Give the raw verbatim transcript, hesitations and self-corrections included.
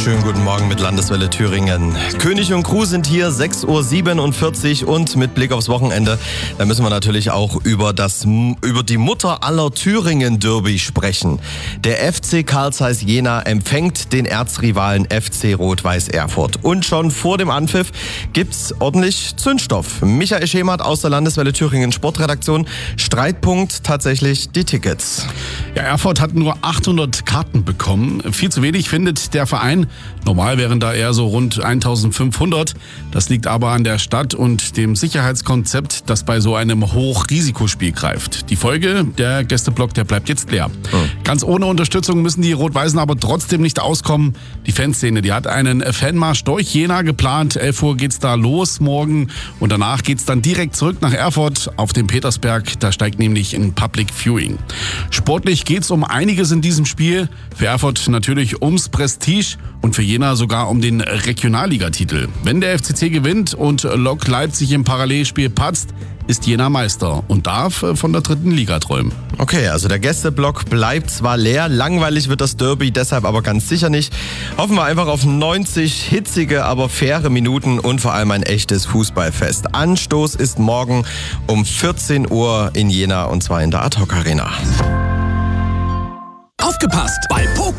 Schönen guten Morgen mit Landeswelle Thüringen. König und Crew sind hier, sechs Uhr siebenundvierzig und mit Blick aufs Wochenende, da müssen wir natürlich auch über das über die Mutter aller Thüringen-Derby sprechen. Der F C Carl Zeiss Jena empfängt den Erzrivalen F C Rot-Weiß Erfurt. Und schon vor dem Anpfiff gibt's ordentlich Zündstoff. Michael Schemert aus der Landeswelle Thüringen Sportredaktion. Streitpunkt tatsächlich die Tickets. Ja, Erfurt hat nur achthundert Karten bekommen. Viel zu wenig findet der Verein. Normal wären da eher so rund eintausendfünfhundert. Das liegt aber an der Stadt und dem Sicherheitskonzept, das bei so einem Hochrisikospiel greift. Die Folge, der Gästeblock, der bleibt jetzt leer. Mhm. Ganz ohne Unterstützung müssen die Rot-Weißen aber trotzdem nicht auskommen. Die Fanszene, die hat einen Fanmarsch durch Jena geplant. elf Uhr geht's da los morgen und danach geht's dann direkt zurück nach Erfurt auf den Petersberg. Da steigt nämlich ein Public Viewing. Sportlich geht's um einiges in diesem Spiel. Für Erfurt natürlich ums Prestige und für Jena sogar um den Regionalligatitel. Wenn der F C C gewinnt und Lok Leipzig im Parallelspiel patzt, ist Jena Meister und darf von der dritten Liga träumen. Okay, also der Gästeblock bleibt zwar leer, langweilig wird das Derby deshalb aber ganz sicher nicht. Hoffen wir einfach auf neunzig hitzige, aber faire Minuten und vor allem ein echtes Fußballfest. Anstoß ist morgen um vierzehn Uhr in Jena und zwar in der Ad-Hoc Arena. Aufgepasst! Bei Poco